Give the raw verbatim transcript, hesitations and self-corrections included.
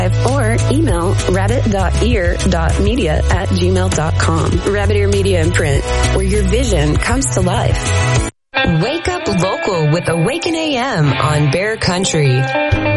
or email rabbit dot ear dot media at gmail dot com. Rabbit Ear Media and Print, where your vision comes to life. Wake up local with Awaken A M on Bear Country.